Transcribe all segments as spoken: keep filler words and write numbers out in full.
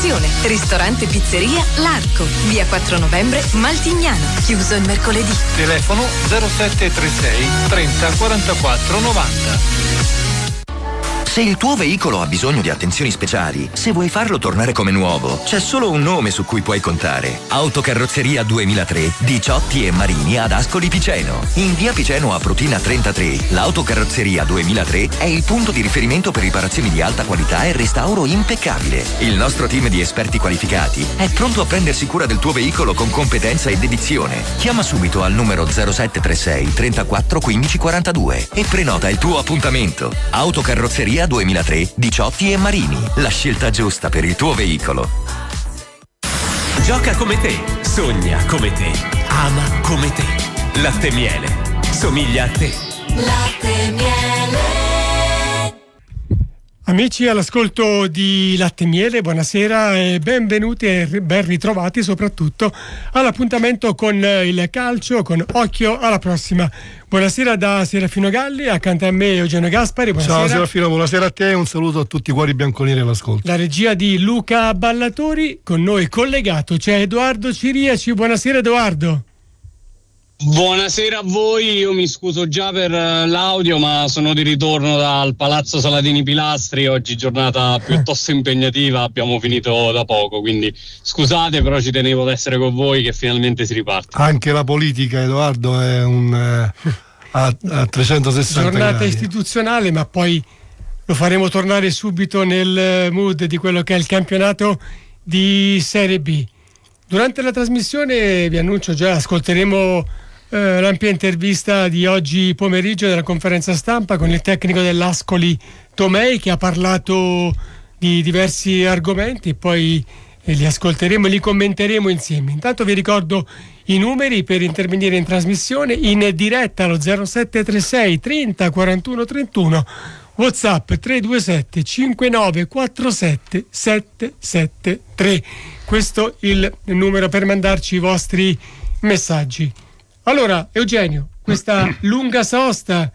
occasione. Ristorante Pizzeria L'Arco, via quattro novembre, Maltignano, chiuso il mercoledì. Telefono zero sette tre sei trenta quarantaquattro novanta. Se il tuo veicolo ha bisogno di attenzioni speciali, se vuoi farlo tornare come nuovo, c'è solo un nome su cui puoi contare. Autocarrozzeria duemilatré di Ciotti e Marini ad Ascoli Piceno. In via Piceno a Prutina trentatré, l'Autocarrozzeria duemilatré è il punto di riferimento per riparazioni di alta qualità e restauro impeccabile. Il nostro team di esperti qualificati è pronto a prendersi cura del tuo veicolo con competenza e dedizione. Chiama subito al numero zero sette tre sei trentaquattro quindici quarantadue e prenota il tuo appuntamento. Autocarrozzeria duemilatré di Ciotti e Marini, la scelta giusta per il tuo veicolo. Gioca come te, sogna come te, ama come te. Latte Miele, somiglia a te. Latte Miele. Amici all'ascolto di Latte Miele, buonasera e benvenuti e ben ritrovati soprattutto all'appuntamento con il calcio, con Occhio alla prossima. Buonasera da Serafino Galli, accanto a me Eugenio Gaspari. Buonasera. Ciao Serafino, buonasera a te e un saluto a tutti i cuori bianconeri all'ascolto. La regia di Luca Ballatori, con noi collegato c'è Edoardo Ciriaci. Buonasera Edoardo. Buonasera a voi, io mi scuso già per l'audio, ma sono di ritorno dal Palazzo Saladini Pilastri. Oggi giornata piuttosto impegnativa, abbiamo finito da poco, quindi scusate, però ci tenevo ad essere con voi che finalmente si riparte. Anche la politica, Edoardo, è un eh, a, a trecentosessanta giornata gradi. Istituzionale, ma poi lo faremo tornare subito nel mood di quello che è il campionato di Serie B. Durante la trasmissione vi annuncio già, ascolteremo eh, l'ampia intervista di oggi pomeriggio della conferenza stampa con il tecnico dell'Ascoli Tomei, che ha parlato di diversi argomenti e poi eh, li ascolteremo e li commenteremo insieme. Intanto vi ricordo i numeri per intervenire in trasmissione in diretta allo zero sette tre sei trenta quarantuno trentuno, WhatsApp tre due sette cinque nove quattro sette sette sette tre. Questo è il numero per mandarci i vostri messaggi. Allora, Eugenio, questa lunga sosta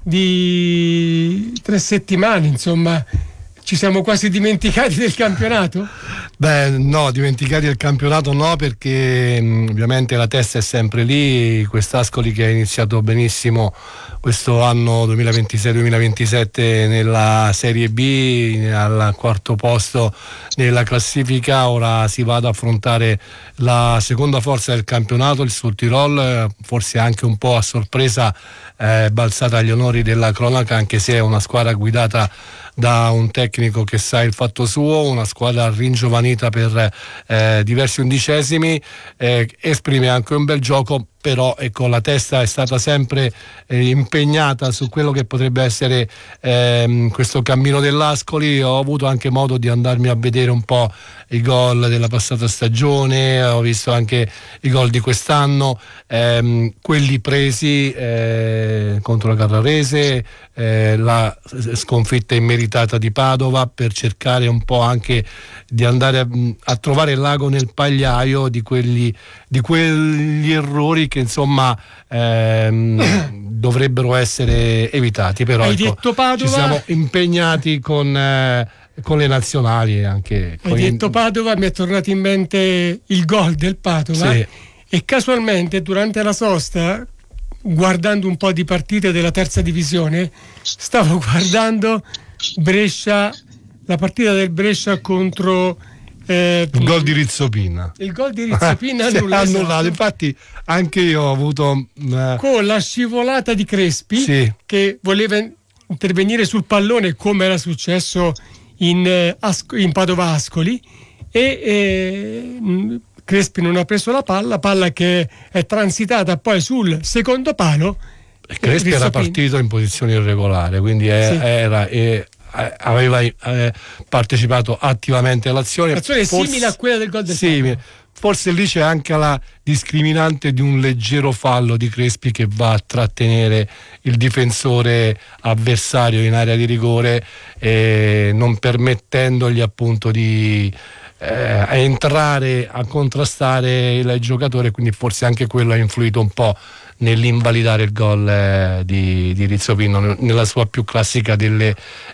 di tre settimane, insomma, ci siamo quasi dimenticati del campionato? Beh, no, dimenticati del campionato no, perché mh, ovviamente la testa è sempre lì. Quest'Ascoli che ha iniziato benissimo questo anno duemilaventisei duemilaventisette nella Serie B, al quarto posto nella classifica, ora si va ad affrontare la seconda forza del campionato, il Sud Tirol, forse anche un po' a sorpresa eh, balzata agli onori della cronaca, anche se è una squadra guidata da un tecnico che sa il fatto suo, una squadra ringiovanita per eh, diversi undicesimi, eh, esprime anche un bel gioco, però ecco, la testa è stata sempre eh, impegnata su quello che potrebbe essere eh, questo cammino dell'Ascoli. Ho avuto anche modo di andarmi a vedere un po' i gol della passata stagione, ho visto anche i gol di quest'anno, ehm, quelli presi eh, contro la Carrarese, eh, la sconfitta immeritata di Padova, per cercare un po' anche di andare a, a trovare l'ago nel pagliaio di quelli di quegli errori che insomma ehm, dovrebbero essere evitati. Però Hai ecco, detto Padova? ci siamo impegnati con eh, con le nazionali anche. Hai detto in... Padova, mi è tornato in mente il gol del Padova, sì. E casualmente durante la sosta, guardando un po' di partite della terza divisione, stavo guardando Brescia, la partita del Brescia contro eh, il gol di Rizzopina. Il gol di Rizzopina annullato. annullato. Infatti anche io ho avuto uh... con la scivolata di Crespi, sì, che voleva intervenire sul pallone come era successo in, eh, Asco, in Padova Ascoli, e eh, Crespi non ha preso la palla, palla che è transitata poi sul secondo palo. Crespi era partito in posizione irregolare, quindi è, sì. era è, aveva eh, partecipato attivamente all'azione. L'azione è simile a quella del gol del simile. Forse lì c'è anche la discriminante di un leggero fallo di Crespi che va a trattenere il difensore avversario in area di rigore, eh, non permettendogli appunto di eh, entrare a contrastare il giocatore, quindi forse anche quello ha influito un po' nell'invalidare il gol eh, di, di Rizzopino nella sua più classica delle